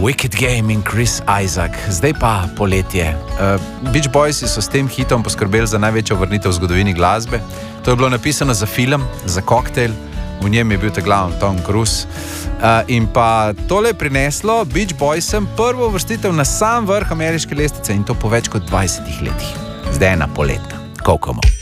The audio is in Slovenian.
Wicked Game in Chris Isaac, zdaj pa poletje. Beach Boysi so s tem hitom poskrbeli za največjo vrnitev v zgodovini glasbe. To je bilo napisano za film, za koktajl, v njem je bil ta glavni Tom Cruise. In pa tole je prineslo Beach Boysem prvo vrstitev na sam vrh ameriške lestvice in to po več kot 20 letih. Zdaj je ena poletna. Kokomo.